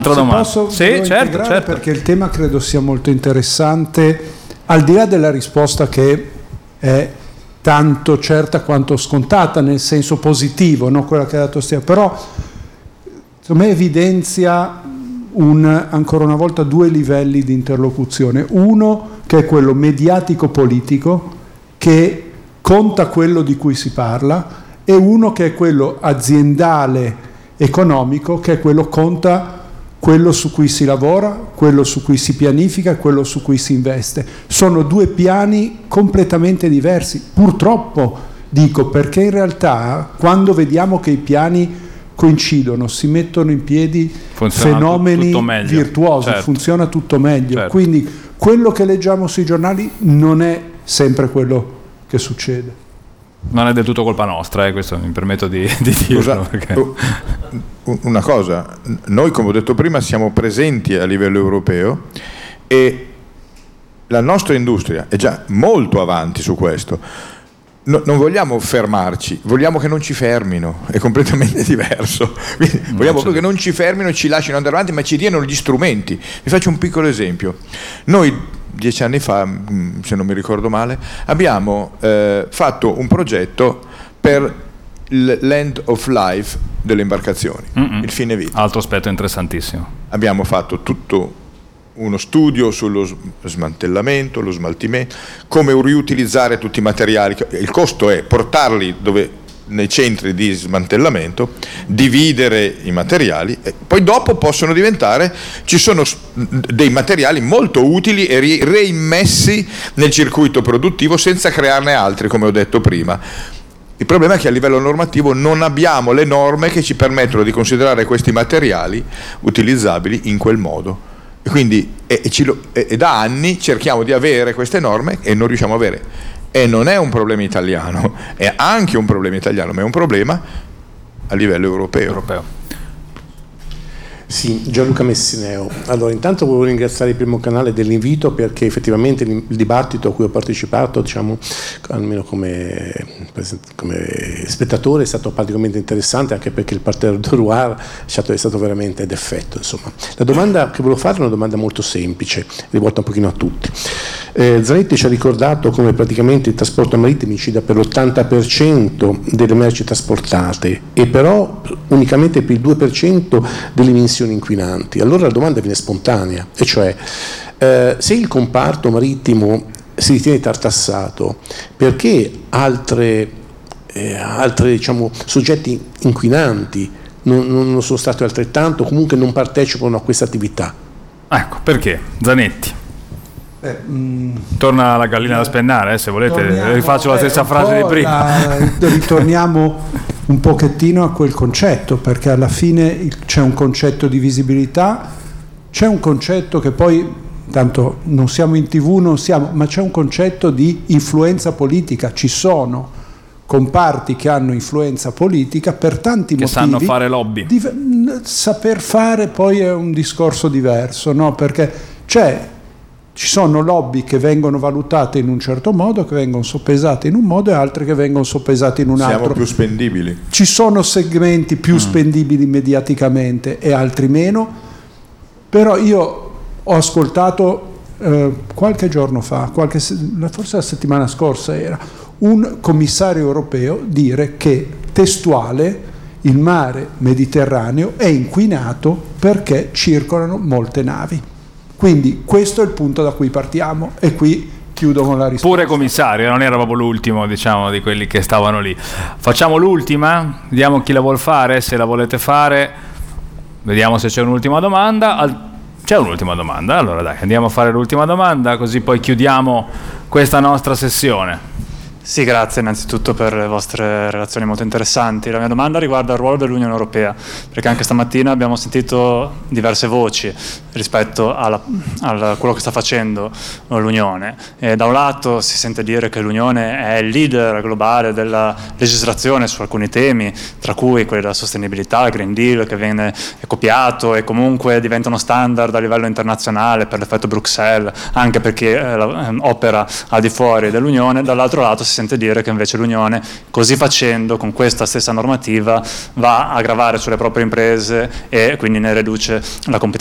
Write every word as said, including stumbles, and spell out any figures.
Se posso, sì, certo, certo. Perché il tema credo sia molto interessante, al di là della risposta che è tanto certa quanto scontata nel senso positivo, no? Quella che ha dato Stefano, però secondo me evidenzia un, ancora una volta due livelli di interlocuzione, uno che è quello mediatico-politico, che conta quello di cui si parla, e uno che è quello aziendale economico, che è quello conta quello su cui si lavora, quello su cui si pianifica, quello su cui si investe. Sono due piani completamente diversi, purtroppo dico, perché in realtà quando vediamo che i piani coincidono, si mettono in piedi funziona fenomeni tutto virtuosi, certo. Funziona tutto meglio, certo. Quindi quello che leggiamo sui giornali non è sempre quello che succede. Non è del tutto colpa nostra, eh, questo mi permetto di, di dirlo. Perché... Una cosa, noi come ho detto prima siamo presenti a livello europeo e la nostra industria è già molto avanti su questo. No, non vogliamo fermarci, vogliamo che non ci fermino, è completamente diverso. Quindi vogliamo che non ci fermino e ci lasciano andare avanti, ma ci diano gli strumenti. Vi faccio un piccolo esempio. Noi dieci anni fa, se non mi ricordo male, abbiamo eh, fatto un progetto per il l'end of life delle imbarcazioni, Mm-mm. il fine vita. Altro aspetto interessantissimo. Abbiamo fatto tutto uno studio sullo smantellamento, lo smaltimento, come riutilizzare tutti i materiali. Il costo è portarli dove nei centri di smantellamento, dividere i materiali e poi dopo possono diventare, ci sono dei materiali molto utili e reimmessi nel circuito produttivo senza crearne altri, come ho detto prima. Il problema è che a livello normativo non abbiamo le norme che ci permettono di considerare questi materiali utilizzabili in quel modo. E quindi e, e, ci, e, e da anni cerchiamo di avere queste norme e non riusciamo a avere. E non è un problema italiano, è anche un problema italiano, ma è un problema a livello europeo. europeo. Sì, Gianluca Messineo. Allora, intanto volevo ringraziare il Primo Canale dell'invito, perché effettivamente il dibattito a cui ho partecipato, diciamo, almeno come, come spettatore, è stato particolarmente interessante, anche perché il parterre de Rouen è stato veramente d'effetto. Insomma, la domanda che volevo fare è una domanda molto semplice, rivolta un pochino a tutti. Eh, Zanetti ci ha ricordato come praticamente il trasporto marittimo incida per l'ottanta per cento delle merci trasportate e però unicamente per il due per cento delle emissioni inquinanti. Allora la domanda viene spontanea, e cioè eh, se il comparto marittimo si ritiene tartassato, perché altre, eh, altre diciamo, soggetti inquinanti non, non sono stati altrettanto, comunque non partecipano a questa attività? Ecco, perché? Zanetti. Eh, mh, Torna la gallina da spennare, eh, se volete rifaccio la stessa frase di prima. La, ritorniamo un pochettino a quel concetto, perché alla fine c'è un concetto di visibilità, c'è un concetto che poi, tanto non siamo in tv, non siamo, ma c'è un concetto di influenza politica. Ci sono comparti che hanno influenza politica per tanti che motivi. Che sanno fare lobby. Di, saper fare poi è un discorso diverso, no? Perché c'è Ci sono lobby che vengono valutate in un certo modo, che vengono soppesate in un modo, e altre che vengono soppesate in un Siamo altro. Siamo più spendibili. Ci sono segmenti più mm. spendibili mediaticamente e altri meno, però io ho ascoltato eh, qualche giorno fa, qualche, forse la settimana scorsa era, un commissario europeo dire che, testuale, il mare Mediterraneo è inquinato perché circolano molte navi. Quindi questo è il punto da cui partiamo, e qui chiudo con la risposta. Pure commissario, non era proprio l'ultimo, diciamo, di quelli che stavano lì. Facciamo l'ultima, vediamo chi la vuol fare, se la volete fare, vediamo se c'è un'ultima domanda. C'è un'ultima domanda, allora dai, andiamo a fare l'ultima domanda, così poi chiudiamo questa nostra sessione. Sì, grazie innanzitutto per le vostre relazioni molto interessanti. La mia domanda riguarda il ruolo dell'Unione Europea, perché anche stamattina abbiamo sentito diverse voci rispetto alla, a quello che sta facendo l'Unione. E da un lato si sente dire che l'Unione è il leader globale della legislazione su alcuni temi, tra cui quelli della sostenibilità, il Green Deal, che viene copiato e comunque diventano standard a livello internazionale per l'effetto Bruxelles, anche perché eh, opera al di fuori dell'Unione. Dall'altro lato si sente dire che invece l'Unione, così facendo, con questa stessa normativa, va a gravare sulle proprie imprese e quindi ne riduce la competitività.